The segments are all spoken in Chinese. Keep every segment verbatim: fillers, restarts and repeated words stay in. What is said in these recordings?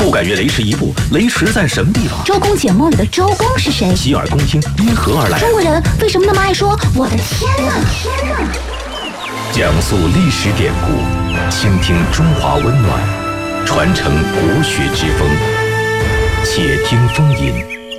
不敢越雷池一步，雷池在什么地方？ 周公解梦里的周公是谁？ 洗耳恭听，因何而来？ 中国人为什么那么爱说我的天哪？天哪！ 讲述历史典故，倾听中华温暖，传承国学之风。且听风吟。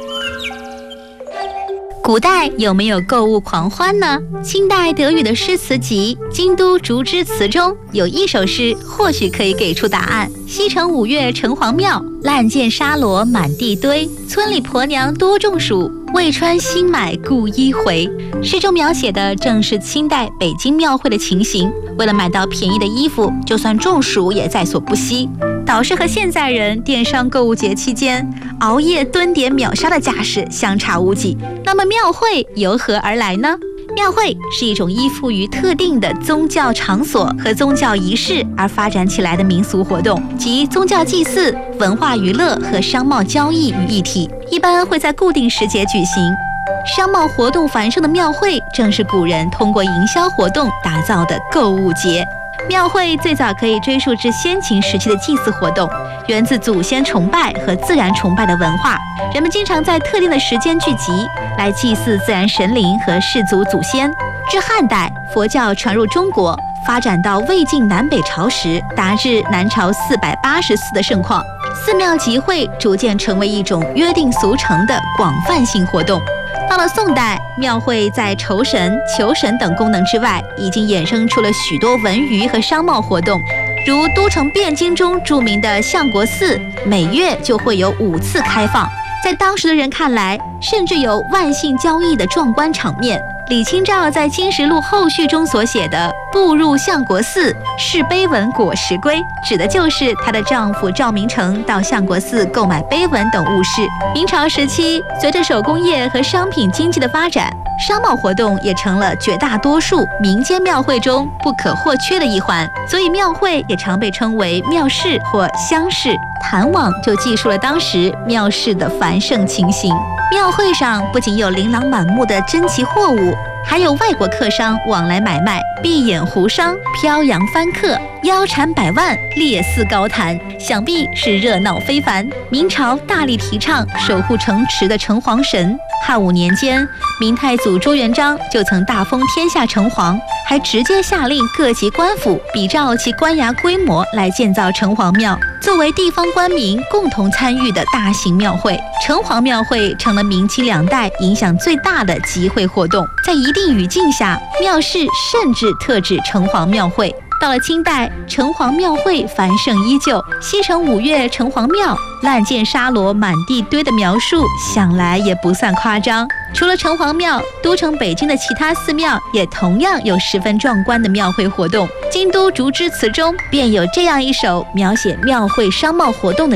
古代有没有购物狂欢呢？清代德语的诗词集《京都竹枝词》中有一首诗，或许可以给出答案。西城五月城隍庙，烂箭沙罗满地堆。村里婆娘多中暑，未穿新买故衣回。诗中描写的正是清代北京庙会的情形。为了买到便宜的衣服，就算中暑也在所不惜。倒是和现在人电商购物节期间熬夜蹲点秒杀的架势相差无几。那么庙会由何而来呢？庙会是一种依附于特定的宗教场所和宗教仪式而发展起来的民俗活动，集宗教祭祀、文化娱乐和商贸交易于一体，一般会在固定时节举行。商贸活动繁盛的庙会，正是古人通过营销活动打造的购物节。庙会最早可以追溯至先秦时期的祭祀活动，源自祖先崇拜和自然崇拜的文化。人们经常在特定的时间聚集，来祭祀自然神灵和氏族祖先。至汉代，佛教传入中国，发展到魏晋南北朝时，达至南朝四百八十寺的盛况。寺庙集会逐渐成为一种约定俗成的广泛性活动。到了宋代，庙会在酬神、求神等功能之外，已经衍生出了许多文娱和商贸活动，如都城汴京中著名的相国寺，每月就会有五次开放。在当时的人看来，甚至有万姓交易的壮观场面。李清照在《金石录后序》中所写的“步入相国寺，视碑文果实归”，指的就是她的丈夫赵明诚到相国寺购买碑文等物事。明朝时期，随着手工业和商品经济的发展，商贸活动也成了绝大多数民间庙会中不可或缺的一环，所以庙会也常被称为庙市或乡市。谈网就记述了当时庙市的繁盛情形。庙会上不仅有琳琅满目的珍奇货物，还有外国客商往来买卖，闭眼胡商，飘扬翻客，腰缠百万，列肆高谈，想必是热闹非凡。明朝大力提倡守护城池的城隍神，汉武年间，明太祖朱元璋就曾大封天下城隍，还直接下令各级官府比照其官衙规模来建造城隍庙，作为地方官民共同参与的大型庙会。城隍庙会成了明清两代影响最大的集会活动，在一定语境下，庙市甚至特指城隍庙会。到了清代，城隍庙会繁盛依旧，西城五月城隍庙，烂箭沙罗满地堆的描述想来也不算夸张。除了城隍庙，都城北京的其他寺庙也同样有十分壮观的庙会活动。京都竹枝词中便有这样一首描写庙会商贸活动的